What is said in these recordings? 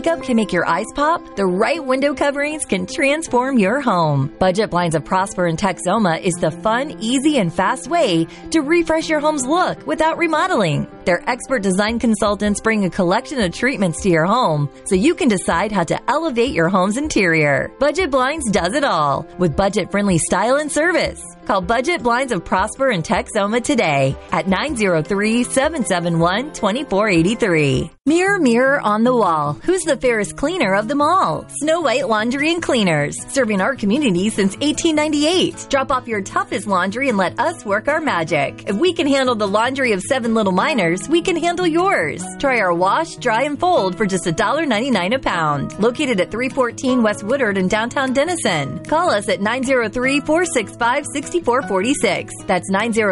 makeup can make your eyes pop, the right window coverings can transform your home. Budget Blinds of Prosper in Texoma is the fun, easy, and fast way to refresh your home's look without remodeling. Their expert design consultants bring a collection of treatments to your home so you can decide how to elevate your home's interior. Budget Blinds does it all with budget-friendly style and service. Call Budget Blinds of Prosper in Texoma today at 903-771-2483. Mirror, mirror on the wall. Who's the fairest cleaner of them all? Snow White Laundry and Cleaners. Serving our community since 1898. Drop off your toughest laundry and let us work our magic. If we can handle the laundry of 7 little miners, we can handle yours. Try our wash, dry, and fold for just $1.99 a pound. Located at 314 West Woodard in downtown Denison. Call us at 903-465-6446. That's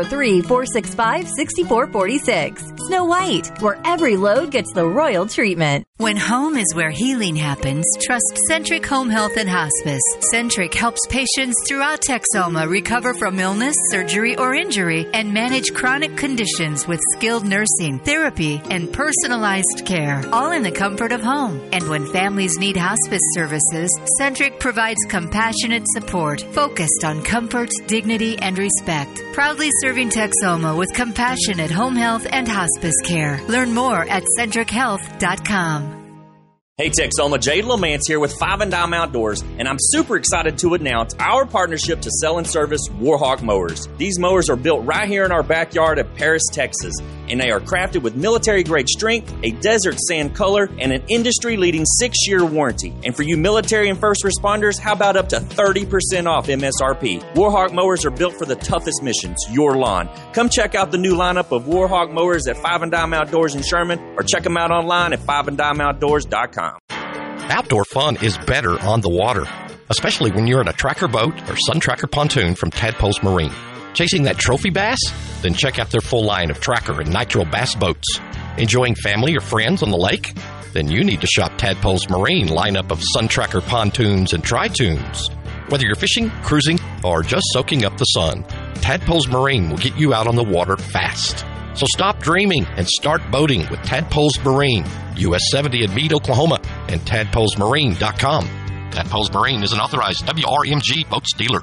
903-465-6446. Snow White, where every load gets the royal treatment. When home is where healing happens, trust Centric Home Health and Hospice. Centric helps patients throughout Texoma recover from illness, surgery, or injury and manage chronic conditions with skilled nursing, therapy, and personalized care, all in the comfort of home. And when families need hospice services, Centric provides compassionate support focused on comfort, dignity, and respect. Proudly serving Texoma with compassionate home health and hospice care. Learn more at centrichealth.com. Hey Texoma, Jay Lamance here with Five and Dime Outdoors, and I'm super excited to announce our partnership to sell and service Warhawk mowers. These mowers are built right here in our backyard at Paris, Texas, and they are crafted with military-grade strength, a desert sand color, and an industry-leading 6-year warranty. And for you military and first responders, how about up to 30% off MSRP? Warhawk mowers are built for the toughest missions, your lawn. Come check out the new lineup of Warhawk mowers at Five and Dime Outdoors in Sherman, or check them out online at fiveanddimeoutdoors.com. Outdoor fun is better on the water, especially when you're in a tracker boat or Sun Tracker pontoon from Tadpoles Marine. Chasing that trophy bass? Then check out their full line of tracker and nitro bass boats. Enjoying family or friends on the lake? Then you need to shop Tadpoles Marine lineup of Sun Tracker pontoons and tri-tunes. Whether you're fishing, cruising, or just soaking up the sun, Tadpoles Marine will get you out on the water fast. So stop dreaming and start boating with Tadpoles Marine, US 70 in Meade, Oklahoma, and tadpolesmarine.com. Tadpoles Marine is an authorized WRMG boats dealer.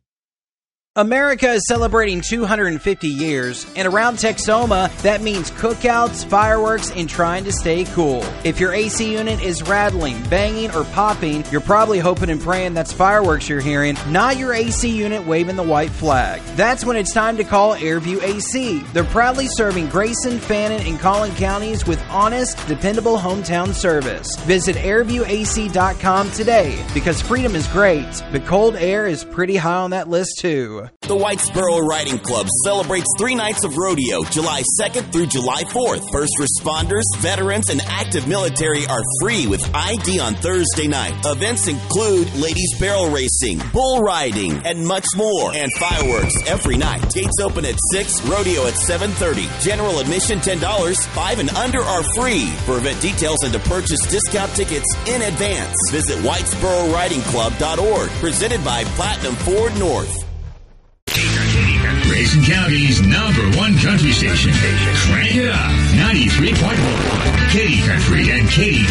America is celebrating 250 years, and around Texoma, that means cookouts, fireworks, and trying to stay cool. If your AC unit is rattling, banging, or popping, you're probably hoping and praying that's fireworks you're hearing, not your AC unit waving the white flag. That's when it's time to call Airview AC. They're proudly serving Grayson, Fannin, and Collin counties with honest, dependable hometown service. Visit airviewac.com today, because freedom is great, but cold air is pretty high on that list too. The Whitesboro Riding Club celebrates 3 nights of rodeo, July 2nd through July 4th. First responders, veterans, and active military are free with ID on Thursday night. Events include ladies barrel racing, bull riding, and much more. And fireworks every night. Gates open at 6, rodeo at 7:30. General admission $10, 5 and under are free. For event details and to purchase discount tickets in advance, visit WhitesboroRidingClub.org. Presented by Platinum Ford North. Grayson County's #1 country station. Crank it up. 93.1. Katy Country and Katy